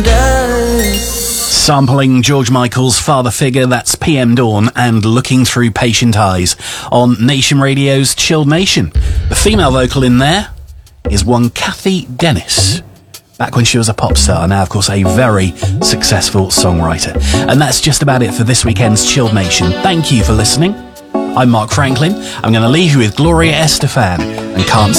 Sampling George Michael's Father Figure, that's PM Dawn and Looking Through Patient Eyes on Nation Radio's Chilled Nation. The female vocal in there is one Kathy Dennis, back when she was a pop star, now of course a very successful songwriter. And that's just about it for this weekend's Chilled Nation. Thank you for listening. I'm Mark Franklin. I'm going to leave you with Gloria Estefan and Can't